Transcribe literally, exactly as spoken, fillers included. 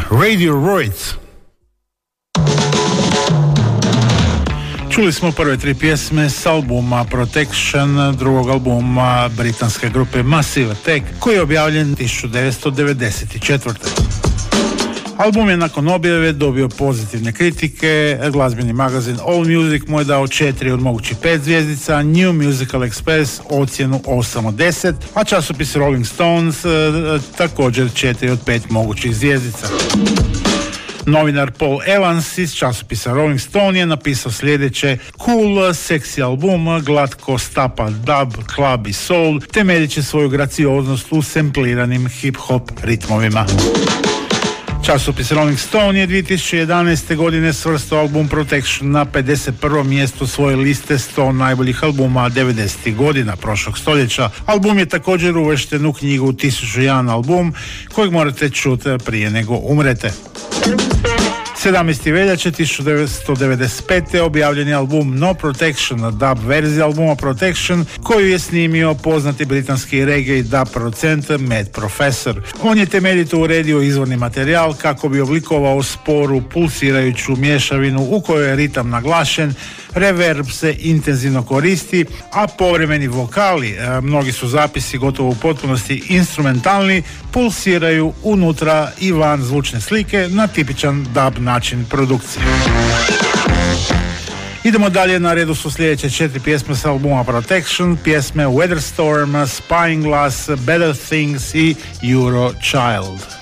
Radiohead. Čuli smo prve tri pjesme s albuma Protection, drugog albuma britanske grupe Massive Attack, koji je objavljen tisuću devetsto devedeset četvrte. Album je nakon objave dobio pozitivne kritike, glazbeni magazin All Music mu je dao četiri od mogućih pet zvjezdica, New Musical Express ocjenu osam od deset, a časopis Rolling Stones e, također četiri od pet mogućih zvjezdica. Novinar Paul Evans iz časopisa Rolling Stone je napisao sljedeće: cool, seksi album, glatko stapa dub, club i soul, temeljit će svoju gracioznost u sempliranim hip-hop ritmovima. Časopis Rolling Stone je dvije tisuće jedanaeste godine svrstao album Protection na pedeset prvo mjesto svoje liste sto najboljih albuma devedesetih godina prošlog stoljeća. Album je također uvršten u knjigu tisuću i jedan album kojeg morate čuti prije nego umrete. sedamnaeste veljače tisuću devetsto devedeset pete objavljen je album No Protection, dub verzija albuma Protection, koju je snimio poznati britanski reggae i dub producent Matt Professor. On je temeljito uredio izvorni materijal kako bi oblikovao sporu, pulsirajuću mješavinu u kojoj je ritam naglašen, reverb se intenzivno koristi, a povremeni vokali, mnogi su zapisi gotovo u potpunosti instrumentalni, pulsiraju unutra i van zvučne slike na tipičan dub način produkcije. Idemo dalje, na redu su sljedeće četiri pjesme s albuma Protection, pjesme Weatherstorm, Spying Glass, Better Things i Euro Child.